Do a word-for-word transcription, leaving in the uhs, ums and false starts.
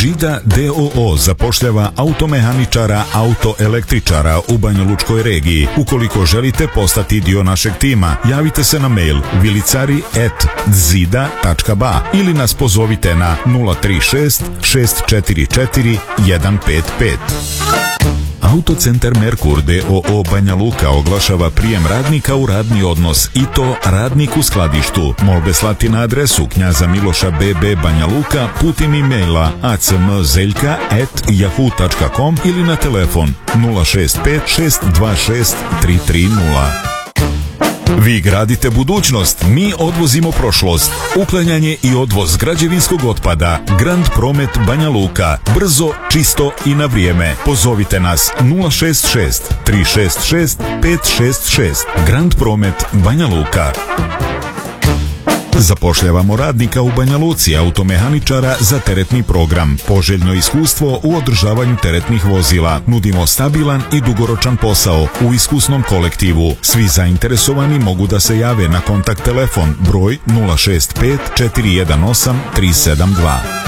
Zida D O O zapošljava automehaničara, autoelektričara u Banjalučkoj regiji. Ukoliko želite postati dio našeg tima, javite se na mail vilicari at zida tačka ba ili nas pozovite na nula tri šest šest četiri četiri jedan pet pet. Autocentar Merkur D O O Banja Luka oglašava prijem radnika u radni odnos i to radnik u skladištu. Molbe slati na adresu Knjaza Miloša B B Banja Luka putem e-maila acmzeljka at yahoo tačka com ili na telefon nula šest pet šest dva šest tri tri nula. Vi gradite budućnost, mi odvozimo prošlost. Uklanjanje i odvoz građevinskog otpada. Grand Promet Banja Luka. Brzo, čisto i na vrijeme. Pozovite nas nula šest šest tri šest šest pet šest šest. Grand Promet Banja Luka. Zapošljavamo radnika u Banja Luci, automehaničara za teretni program. Poželjno iskustvo u održavanju teretnih vozila. Nudimo stabilan i dugoročan posao u iskusnom kolektivu. Svi zainteresovani mogu da se jave na kontakt telefon broj nula šest pet četiri jedan osam tri sedam dva.